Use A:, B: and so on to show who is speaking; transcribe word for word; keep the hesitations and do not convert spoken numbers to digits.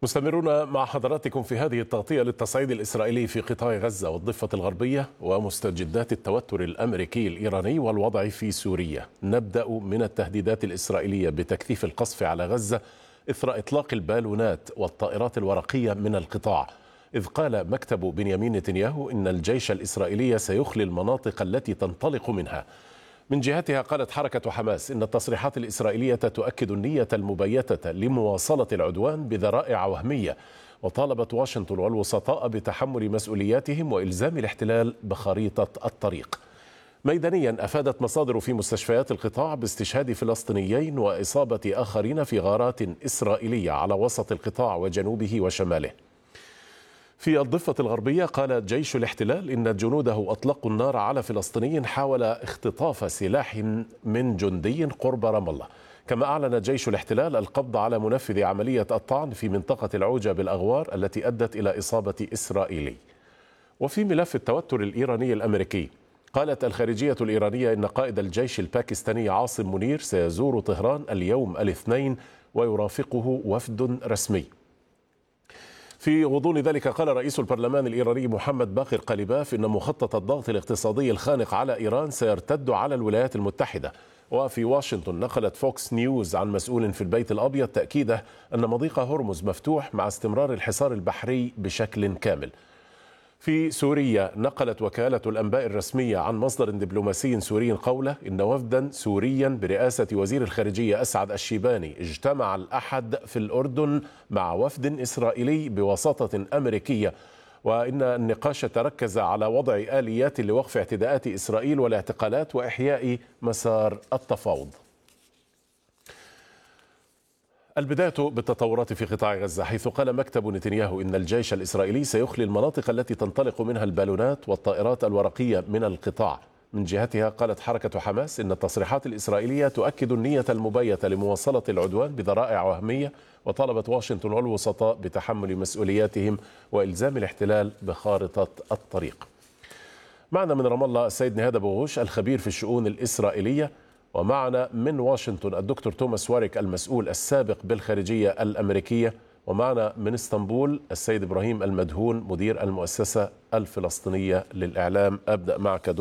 A: مستمرون مع حضراتكم في هذه التغطية للتصعيد الإسرائيلي في قطاع غزة والضفة الغربية ومستجدات التوتر الأمريكي الإيراني والوضع في سوريا. نبدأ من التهديدات الإسرائيلية بتكثيف القصف على غزة إثر إطلاق البالونات والطائرات الورقية من القطاع، إذ قال مكتب بنيامين نتنياهو إن الجيش الإسرائيلي سيخلي المناطق التي تنطلق منها. من جهتها قالت حركة حماس إن التصريحات الإسرائيلية تؤكد النية المبيتة لمواصلة العدوان بذرائع وهمية، وطالبت واشنطن والوسطاء بتحمل مسؤولياتهم وإلزام الاحتلال بخريطة الطريق. ميدانيا أفادت مصادر في مستشفيات القطاع باستشهاد فلسطينيين وإصابة آخرين في غارات إسرائيلية على وسط القطاع وجنوبه وشماله. في الضفة الغربية قال جيش الاحتلال إن جنوده أطلقوا النار على فلسطيني حاول اختطاف سلاح من جندي قرب رام الله. كما أعلن جيش الاحتلال القبض على منفذ عملية الطعن في منطقة العوجة بالأغوار التي أدت إلى إصابة إسرائيلي. وفي ملف التوتر الإيراني الأمريكي قالت الخارجية الإيرانية إن قائد الجيش الباكستاني عاصم منير سيزور طهران اليوم الاثنين ويرافقه وفد رسمي. في غضون ذلك قال رئيس البرلمان الإيراني محمد باقر قليباف إن مخطط الضغط الاقتصادي الخانق على إيران سيرتد على الولايات المتحدة. وفي واشنطن نقلت فوكس نيوز عن مسؤول في البيت الأبيض تأكيده أن مضيق هرمز مفتوح مع استمرار الحصار البحري بشكل كامل. في سوريا نقلت وكالة الأنباء الرسمية عن مصدر دبلوماسي سوري قوله إن وفدا سوريا برئاسة وزير الخارجية أسعد الشيباني اجتمع الأحد في الأردن مع وفد إسرائيلي بوساطة أمريكية، وإن النقاش تركز على وضع آليات لوقف اعتداءات إسرائيل والاعتقالات وإحياء مسار التفاوض. البداية بالتطورات في قطاع غزة، حيث قال مكتب نتنياهو إن الجيش الإسرائيلي سيخلي المناطق التي تنطلق منها البالونات والطائرات الورقية من القطاع. من جهتها قالت حركة حماس إن التصريحات الإسرائيلية تؤكد النية المبيتة لمواصلة العدوان بذرائع وهمية، وطالبت واشنطن والوسطاء بتحمل مسؤولياتهم وإلزام الاحتلال بخارطة الطريق. معنا من رام الله السيد نهاد أبو غوش الخبير في الشؤون الإسرائيلية، ومعنا من واشنطن الدكتور توماس واريك المسؤول السابق بالخارجية الأمريكية، ومعنا من اسطنبول السيد إبراهيم المدهون مدير المؤسسة الفلسطينية للإعلام. أبدأ معك دكتور